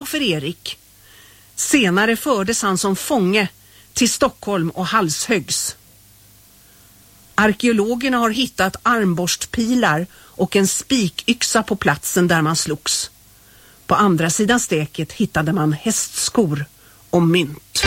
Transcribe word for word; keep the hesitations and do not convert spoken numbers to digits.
dog för Erik. Senare fördes han som fånge till Stockholm och halshöggs. Arkeologerna har hittat armborstpilar och en spikyxa på platsen där man slogs. På andra sidan steket hittade man hästskor och mynt.